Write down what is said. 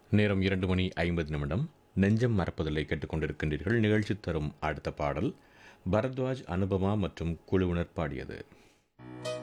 நேரம் 2:50. நெஞ்சம் மறப்பதில்லை கேட்டுக்கொண்டிருக்கின்றீர்கள். நிகழ்ச்சி தரும் அடுத்த பாடல் பரத்வாஜ், அனுபமா மற்றும் குழுவினர் பாடியது.